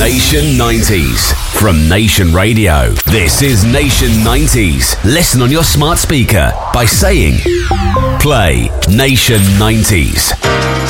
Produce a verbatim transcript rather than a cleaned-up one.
Nation nineties. From Nation Radio, this is Nation nineties. Listen on your smart speaker by saying, play Nation nineties.